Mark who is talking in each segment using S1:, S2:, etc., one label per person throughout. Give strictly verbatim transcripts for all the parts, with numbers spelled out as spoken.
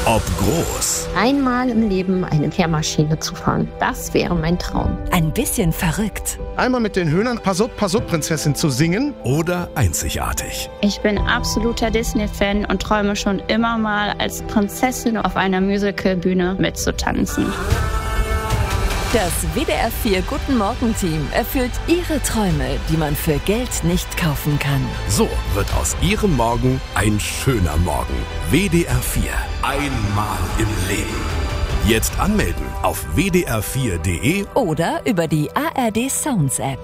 S1: Ob groß
S2: Einmal im Leben eine Kehrmaschine zu fahren, das wäre mein Traum.
S3: Ein bisschen verrückt.
S4: Einmal mit den Hühnern Pass-up, Pass-up, Prinzessin zu singen.
S1: oder einzigartig.
S5: Ich bin absoluter Disney-Fan und träume schon immer mal als Prinzessin auf einer Musicalbühne mitzutanzen.
S3: Das W D R vier Guten Morgen-Team erfüllt Ihre Träume, die man für Geld nicht kaufen kann.
S1: So wird aus Ihrem Morgen ein schöner Morgen. W D R vier. Einmal im Leben. Jetzt anmelden auf w d r vier punkt d e
S3: Oder über die A R D Sounds App.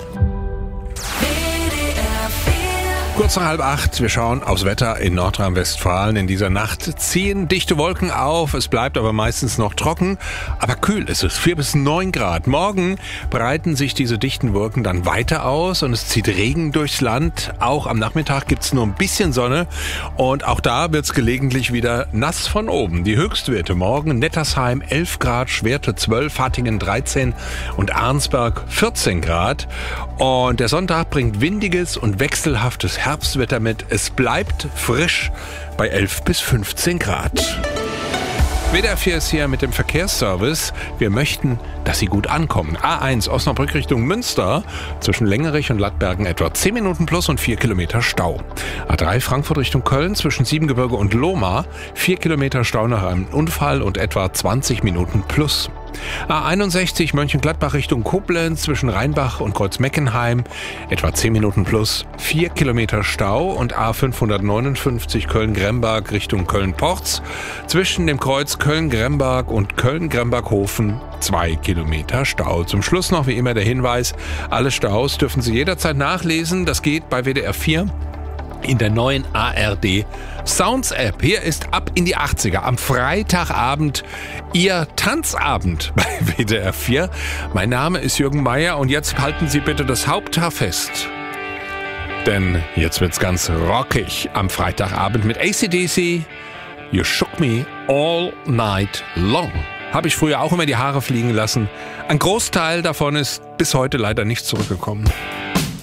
S6: Kurz nach halb acht, wir schauen aufs Wetter in Nordrhein-Westfalen. In dieser Nacht ziehen dichte Wolken auf, es bleibt aber meistens noch trocken, aber kühl ist es, vier bis neun Grad. Morgen breiten sich diese dichten Wolken dann weiter aus und es zieht Regen durchs Land. Auch am Nachmittag gibt's nur ein bisschen Sonne und auch da wird's gelegentlich wieder nass von oben. Die Höchstwerte morgen: Nettersheim elf Grad, Schwerte zwölf, Hattingen dreizehn und Arnsberg vierzehn Grad. Und der Sonntag bringt windiges und wechselhaftes Herbstwetter mit. Es bleibt frisch bei elf bis fünfzehn Grad. W D R vier ist hier mit dem Verkehrsservice. Wir möchten, dass Sie gut ankommen. A eins Osnabrück Richtung Münster, zwischen Längerich und Lattbergen etwa zehn Minuten plus und vier Kilometer Stau. A drei Frankfurt Richtung Köln, zwischen Siebengebirge und Lohmar, vier Kilometer Stau nach einem Unfall und etwa zwanzig Minuten plus. A einundsechzig Mönchengladbach Richtung Koblenz, zwischen Rheinbach und Kreuzmeckenheim, etwa zehn Minuten plus, vier Kilometer Stau. Und A fünfhundertneunundfünfzig Köln-Gremberg Richtung Köln-Porz, zwischen dem Kreuz Köln-Gremberg und Köln-Gremberghofen, zwei Kilometer Stau. Zum Schluss noch wie immer der Hinweis: Alle Staus dürfen Sie jederzeit nachlesen. Das geht bei W D R vier in der neuen A R D Sounds App. Hier ist Ab in die achtziger am Freitagabend Ihr Tanzabend bei W D R vier. Mein Name ist Jürgen Meier und jetzt halten Sie bitte das Haupthaar fest. Denn jetzt wird's ganz rockig am Freitagabend mit A C D C. You Shook Me All Night Long. Habe ich früher auch immer die Haare fliegen lassen. Ein Großteil davon ist bis heute leider nicht zurückgekommen.